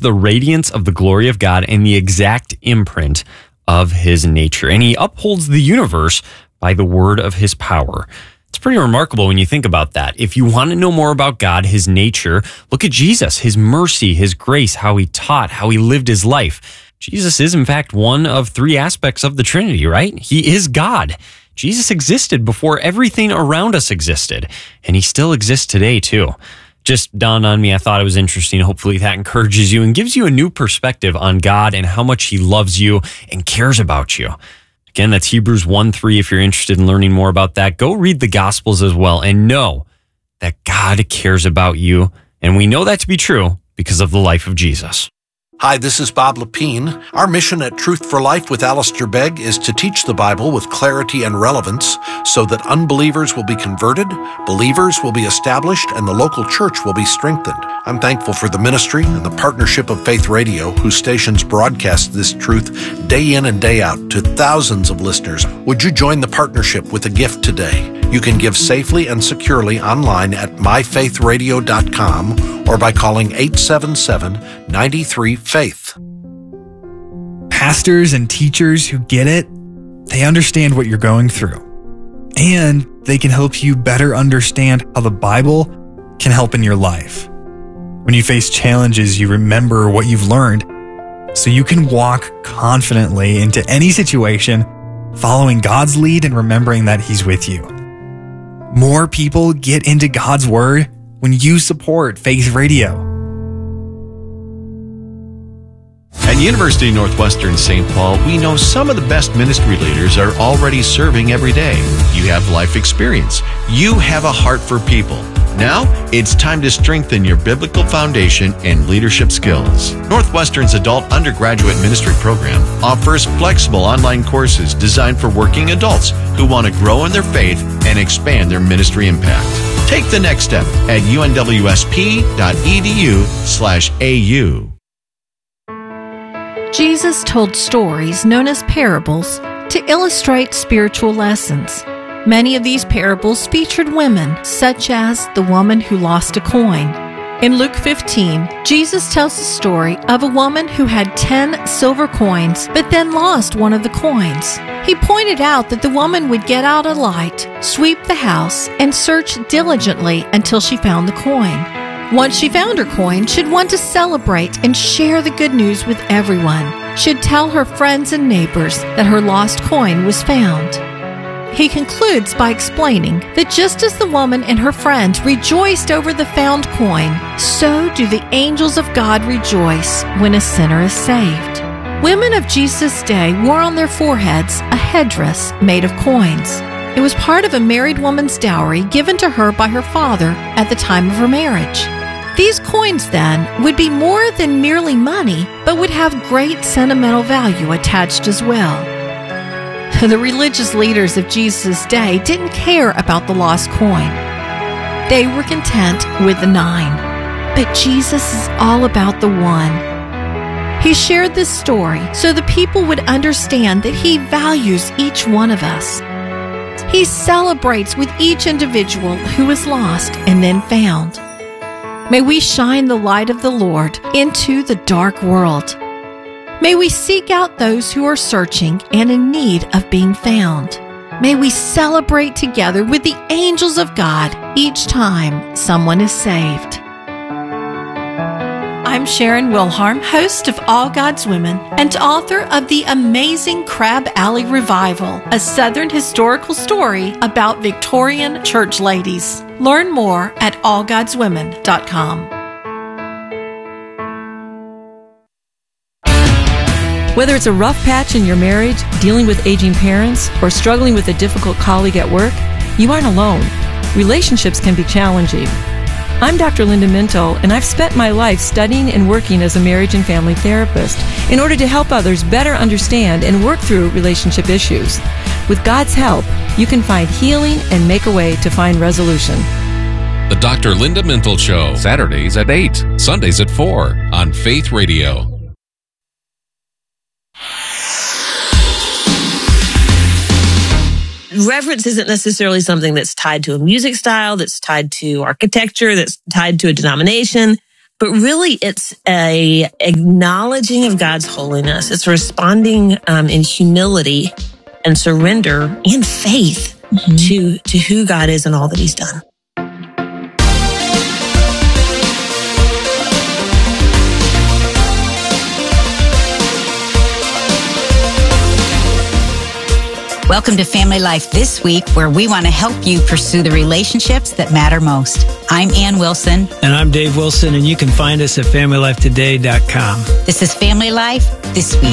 the radiance of the glory of God and the exact imprint of his nature. And he upholds the universe by the word of his power. It's pretty remarkable when you think about that. If you want to know more about God, his nature, look at Jesus, his mercy, his grace, how he taught, how he lived his life. Jesus is, in fact, one of three aspects of the Trinity, right? He is God. Jesus existed before everything around us existed, and he still exists today, too. Just dawned on me, I thought it was interesting. Hopefully that encourages you and gives you a new perspective on God and how much he loves you and cares about you. Again, that's Hebrews 1:3. If you're interested in learning more about that, go read the Gospels as well and know that God cares about you. And we know that to be true because of the life of Jesus. Hi, this is Bob Lepine. Our mission at Truth for Life with Alistair Begg is to teach the Bible with clarity and relevance so that unbelievers will be converted, believers will be established, and the local church will be strengthened. I'm thankful for the ministry and the partnership of Faith Radio, whose stations broadcast this truth day in and day out to thousands of listeners. Would you join the partnership with a gift today? You can give safely and securely online at myfaithradio.com or by calling 877-93-FAITH. Pastors and teachers who get it, they understand what you're going through. And they can help you better understand how the Bible can help in your life. When you face challenges, you remember what you've learned so you can walk confidently into any situation, following God's lead and remembering that he's with you. More people get into God's Word when you support Faith Radio. At University of Northwestern St. Paul, we know some of the best ministry leaders are already serving every day. You have life experience. You have a heart for people. Now, it's time to strengthen your biblical foundation and leadership skills. Northwestern's adult undergraduate ministry program offers flexible online courses designed for working adults who want to grow in their faith and expand their ministry impact. Take the next step at unwsp.edu/au. Jesus told stories known as parables to illustrate spiritual lessons. Many of these parables featured women, such as the woman who lost a coin. In Luke 15, Jesus tells the story of a woman who had 10 silver coins, but then lost one of the coins. He pointed out that the woman would get out a light, sweep the house, and search diligently until she found the coin. Once she found her coin, she'd want to celebrate and share the good news with everyone. She'd tell her friends and neighbors that her lost coin was found. He concludes by explaining that just as the woman and her friends rejoiced over the found coin, so do the angels of God rejoice when a sinner is saved. Women of Jesus' day wore on their foreheads a headdress made of coins. It was part of a married woman's dowry given to her by her father at the time of her marriage. These coins, then, would be more than merely money, but would have great sentimental value attached as well. The religious leaders of Jesus' day didn't care about the lost coin. They were content with the 9. But Jesus is all about the 1. He shared this story so the people would understand that he values each one of us. He celebrates with each individual who is lost and then found. May we shine the light of the Lord into the dark world. May we seek out those who are searching and in need of being found. May we celebrate together with the angels of God each time someone is saved. I'm Sharon Wilharm, host of All God's Women and author of the amazing Crab Alley Revival, a Southern historical story about Victorian church ladies. Learn more at allgodswomen.com. Whether it's a rough patch in your marriage, dealing with aging parents, or struggling with a difficult colleague at work, you aren't alone. Relationships can be challenging. I'm Dr. Linda Minto, and I've spent my life studying and working as a marriage and family therapist in order to help others better understand and work through relationship issues. With God's help, you can find healing and make a way to find resolution. The Dr. Linda Minto Show, Saturdays at 8, Sundays at 4 on Faith Radio. Reverence isn't necessarily something that's tied to a music style, that's tied to architecture, that's tied to a denomination, but But really, it's a acknowledging of God's holiness. It's responding in humility and surrender and faith to who God is and all that He's done. Welcome to Family Life This Week, where we want to help you pursue the relationships that matter most. I'm Ann Wilson. And I'm Dave Wilson, and you can find us at FamilyLifeToday.com. This is Family Life This Week.